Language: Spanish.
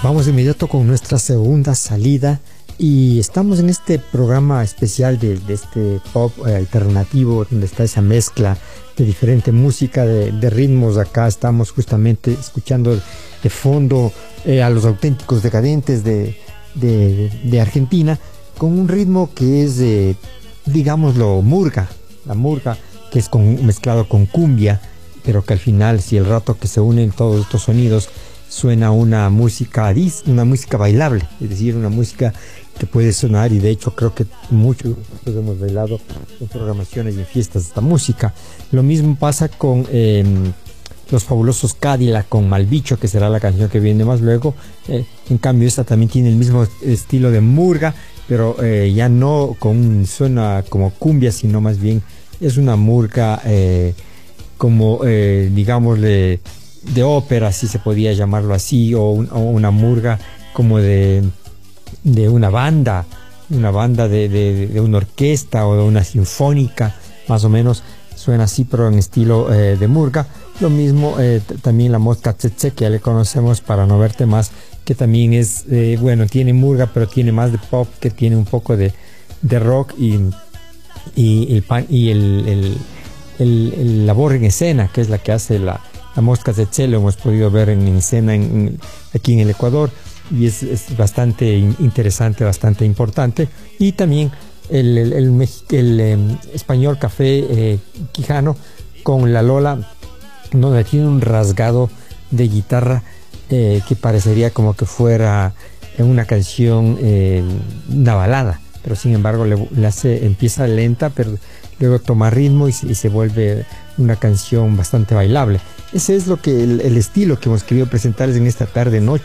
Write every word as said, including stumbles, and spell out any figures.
Vamos de inmediato con nuestra segunda salida y estamos en este programa especial de, de este pop eh, alternativo donde está esa mezcla de diferente música, de, de ritmos. Acá estamos justamente escuchando de fondo eh, a los Auténticos Decadentes de, de, de Argentina con un ritmo que es, eh, digámoslo, murga, la murga que es con, mezclado con cumbia, pero que al final, si el rato que se unen todos estos sonidos, suena una música una música bailable, es decir, una música que puede sonar, y de hecho creo que muchos hemos bailado en programaciones y en fiestas de esta música. Lo mismo pasa con eh, los Fabulosos Cadillac con Malbicho, que será la canción que viene más luego. Eh, en cambio esta también tiene el mismo estilo de murga, pero eh, ya no con suena como cumbia, sino más bien es una murga eh, como eh, digámosle de ópera, si se podía llamarlo así, o, un, o una murga como de, de una banda, una banda de, de, de una orquesta o de una sinfónica, más o menos suena así, pero en estilo eh, de murga. Lo mismo eh, también la Mosca Tsetse, que ya le conocemos para No Verte Más, que también es, eh, bueno, tiene murga, pero tiene más de pop, que tiene un poco de, de rock, y, y, el, pan, y el, el, el, el labor en escena, que es la que hace la La Mosca Tsetse. Lo hemos podido ver en, en escena en, en, aquí en el Ecuador, y es, es bastante interesante, bastante importante. Y también el, el, el, el eh, español Café eh, Quijano con La Lola, donde tiene un rasgado de guitarra eh, que parecería como que fuera una canción, eh, una balada, pero sin embargo le, le hace, empieza lenta, pero luego toma ritmo y, y se vuelve una canción bastante bailable. Ese es lo que el, el estilo que hemos querido presentarles en esta tarde noche.